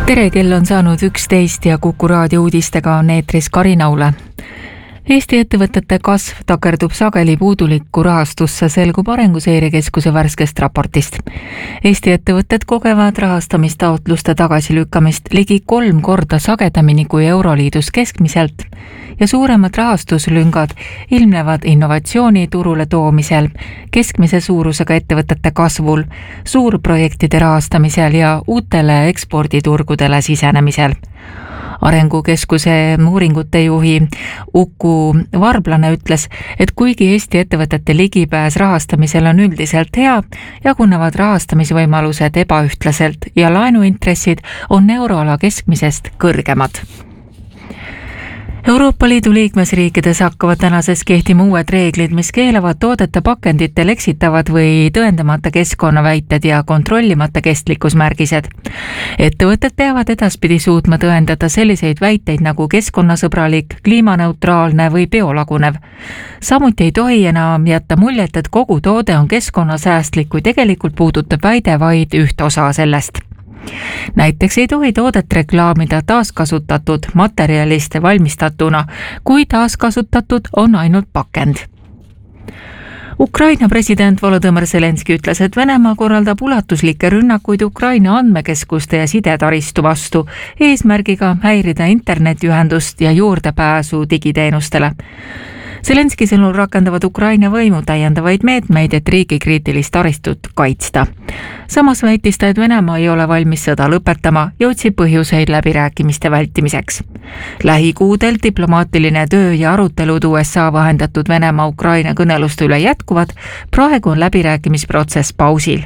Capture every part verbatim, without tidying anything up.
tere, kell on saanud üksteist ja Kuku raadio uudistega on eetris Karin Aule. Eesti ettevõtete kasv takerdub sageli puudulikku rahastusse, selgub Arenguseire Keskuse värskest raportist. Eesti ettevõtted kogevad rahastamistaotluste tagasilükkamist ligi kolm korda sagedamini kui Euroliidus keskmiselt ja suuremad rahastuslüngad ilmnevad innovatsiooni turule toomisel, keskmise suurusega ettevõtete kasvul, suurprojektide rahastamisel ja uutele eksporditurgudele sisenemisel. Arengukeskuse uuringute juhi Uku Varblane ütles, et kuigi Eesti ettevõtete ligipääs rahastamisel on üldiselt hea, jagunevad rahastamisvõimalused ebaühtlaselt ja laenuintressid on euroala keskmisest kõrgemad. Euroopa Liidu liikmesriikides hakkavad tänases kehtima uued reeglid, mis keelavad toodete pakenditel eksitavad või tõendamata keskkonnaväited ja kontrollimata kestlikkusmärgised. Ettevõtted peavad edaspidi suutma tõendada selliseid väiteid nagu keskkonnasõbralik, kliimaneutraalne või biolagunev. Samuti ei tohi enam jätta muljet, et kogu toode on keskkonnasäästlik, kui tegelikult puudutab väide vaid üht osa sellest. Näiteks ei tohi toodet reklaamida taaskasutatud materjalist valmistatuna, kui taaskasutatud on ainult pakend. Ukraina president Volodõmõr Zelenski ütles, et Venemaa korraldab ulatuslikke rünnakuid Ukraina andmekeskuste ja sidetaristu vastu, eesmärgiga häirida internetiühendust ja juurdepääsu digiteenustele. Zelenski sõnul rakendavad Ukraina võimu täiendavaid meetmeid, et riigi kriitilist taristut kaitsta. Samas väitis ta, et Venemaa ei ole valmis sõda lõpetama ja otsib põhjuseid läbirääkimiste vältimiseks. Lähikuudel diplomaatiline töö ja arutelud U S A vahendatud Venemaa-Ukraina kõneluste üle jätkuvad, praegu on läbirääkimisprotsess pausil.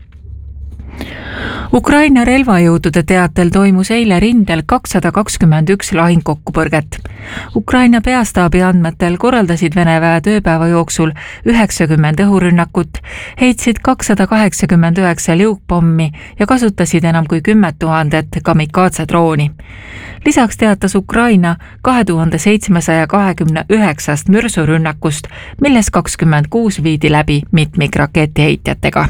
Ukraina relvajõudude teatel toimus eile rindel kakssada kakskümmend üks lahingkokkupõrget. Ukraina peastaabi andmetel korraldasid Vene väed ööpäeva jooksul üheksakümmend õhurünnakut, heitsid kakssada kaheksakümmend üheksa liugpommi ja kasutasid enam kui kümme tuhandet kamikaatsedrooni. Lisaks teatas Ukraina kahe tuhande seitsmesaja kahekümne üheksast mürsurünnakust, milles kakskümmend kuus viidi läbi mitmikraketiheitjatega.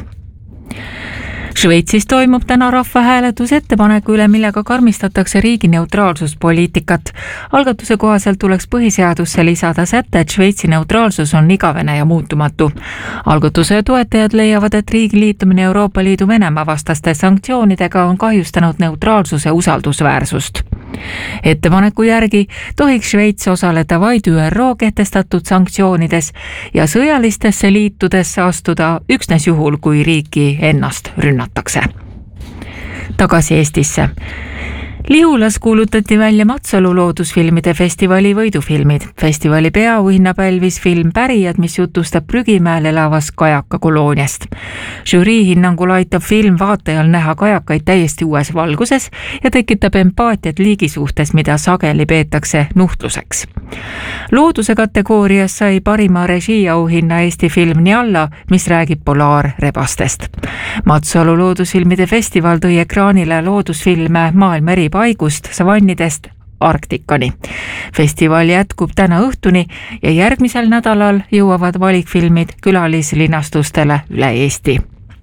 Šveitsis toimub täna rahvahääletus ettepaneku üle, millega karmistatakse riigi neutraalsuspoliitikat. Algatuse kohaselt tuleks põhiseadusse lisada säte, et Šveitsi neutraalsus on igavene ja muutumatu. Algatuse toetajad leiavad, et riigi liitumine Euroopa Liidu Venemaa vastaste sanktsioonidega on kahjustanud neutraalsuse usaldusväärsust. Ettepaneku järgi tohiks Šveits osaleda vaid Ü R O kehtestatud sanktsioonides ja sõjalistesse liitudesse astuda üksnes juhul, kui riiki ennast rünnatakse. Tagasi Eestisse. Lihulas kuulutati välja Matsalu loodusfilmide festivali võidufilmid. Festivali peauhinna pälvis film Pärijad, mis jutustab Prügimäel elavast kajaka kolooniast. Žürii hinnangul aitab film vaatajal näha kajakaid täiesti uues valguses ja tekitab empaatiat liigi suhtes, mida sageli peetakse nuhtluseks. Looduse kategoorias sai parima režiiauhinna Eesti film Njalla, mis räägib polaarrebastest. Matsalu loodusfilmide festival tõi ekraanile loodusfilme maailma eri paigust savannidest Arktikani. Festival jätkub täna õhtuni ja järgmisel nädalal jõuavad valikfilmid külalislinastustele üle Eesti.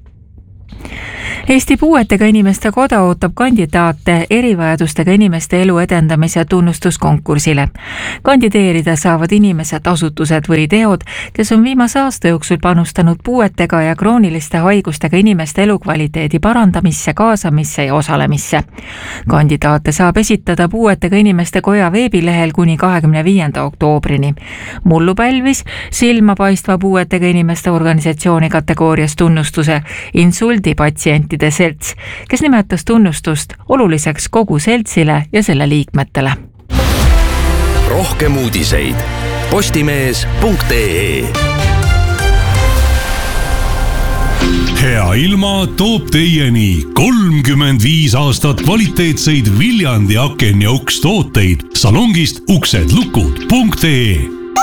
Eesti Puuetega Inimeste Koda ootab kandidaate erivajadustega inimeste elu edendamise tunnustuskonkursile. Kandideerida saavad inimesed, asutused või teod, kes on viimase aasta jooksul panustanud puuetega ja krooniliste haigustega inimeste elukvaliteedi parandamisse, kaasamisse ja osalemisse. Kandidaate saab esitada Puuetega Inimeste Koja veebilehel kuni kahekümne viienda oktoobrini. Mullu pälvis silmapaistva puuetega inimeste organisatsiooni kategoorias tunnustuse Insuldi patsientide selts, kes nimetas tunnustust oluliseks kogu seltsile ja selle liikmetele. Rohkem uudiseid postimees punkt ee. Hea ilma toob teieni kolmkümmend viis aastat kvaliteetseid Viljandi aken ja uks tooteid salongist uksedlukud punkt ee.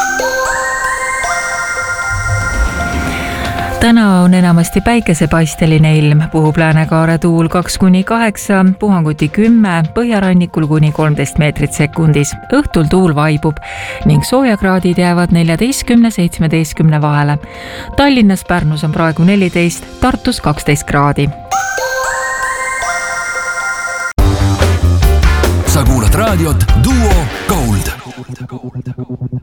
Täna on enamasti päikesepaisteline ilm, puhub läänekaare tuul kaks kuni kaheksa, puhanguti kümme, põhjarannikul kuni kolmteist meetrit sekundis. Õhtul tuul vaibub ning soojakraadid jäävad neljateistkümne seitsmeteistkümne vahele. Tallinnas, Pärnus on praegu neliteist, Tartus kaksteist kraadi. sa kuulad raadiot Duo Gold.